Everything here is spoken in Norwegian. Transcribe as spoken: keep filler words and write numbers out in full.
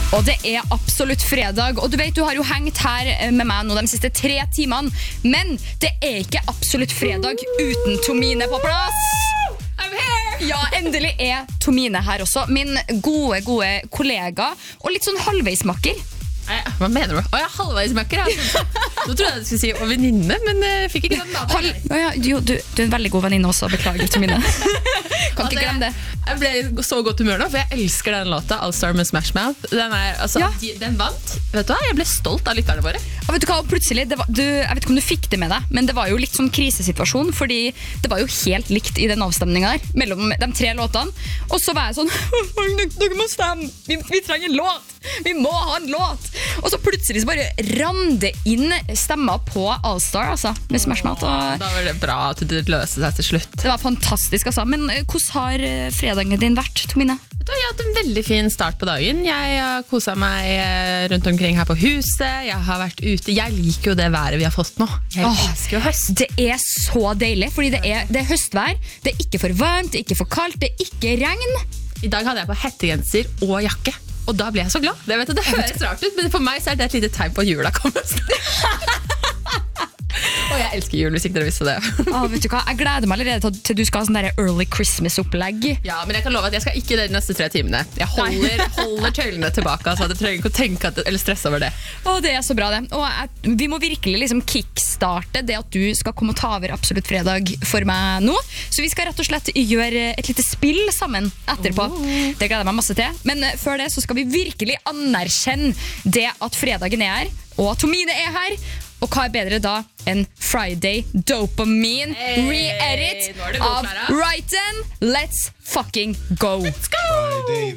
Og det er absolutt fredag, og du vet du har jo hengt her med meg nå de siste tre timene, men det er ikke absolutt fredag uten Tomine på plass. I'm here! Ja, endelig er Tomine her også, min gode, gode kollega, og litt sånn halvveismakker. Hva mener du? Åja, halvveismakker. Nå tror jeg jeg skulle si og venninne, men jeg fikk ikke den dagen. Halv... Oh ja, jo, du, du er en veldig god venninne også, beklager Tomine. Kan ikke glemme det. Jeg ble så godt humør nå, for jeg elsker den låta, All Star med Smash Mouth. Den, er, altså, Ja. de, den vant. Vet du hva? Jeg ble stolt av lytterne våre. Og vet du hva, plutselig, det var, du, jeg vet ikke om du fikk det med deg, men det var jo litt sånn krisesituasjon, fordi det var jo helt likt i den avstemningen der, mellom de tre låtene. Og så var jeg sånn, dere må stemme, vi, vi trenger en låt, vi må ha en låt. Og så plutselig så bare rann det inn stemmer på All Star, altså, med Smash Mouth. Og Da var det bra at det løste seg til slutt. det var fantastisk, altså. Men eh, hvordan har eh, fredagen din vært, Tomine? Vet du hva, Jeg har hatt en veldig fin start på dagen. Jeg har koset meg eh, rundt omkring her på huset. Jeg har vært ute. Jeg liker jo det været vi har fått nå. Jeg Åh, elsker jo høst. Det er så deilig, fordi det er, det er høstvær. Det er ikke for varmt, det er ikke for kaldt, det er ikke regn. I dag hadde jeg på hettegenser og jakke. Og da ble jeg så glad. Det, vet du, det høres rart ut, men for meg så er det et lite tegn på at jula kommer. Og jeg elsker jul, hvis ikke dere visste det. Åh, vet du hva? Jeg gleder meg allerede til, til du skal ha sånn der early Christmas-opplegg. Ja, men jeg kan love at jeg skal ikke det de neste tre timene. Jeg holder, holder tøylene tilbake, så jeg trenger ikke å tenke at, eller stresse over det. Åh, det er så bra det. Og jeg, vi må virkelig liksom kickstarte det at du skal komme og ta over Absolutt fredag for meg nå. Så vi skal rett og slett gjøre et lite spill sammen etterpå. Det gleder jeg meg masse til. Men eh, før det så skal vi virkelig anerkjenne det at fredagen er her, og at Tomine er her. Og hva er bedre da enn Friday Dopamine Hey, re-edit nå er det god, av Clara. Right Then, Let's fucking go. Let's go! Friday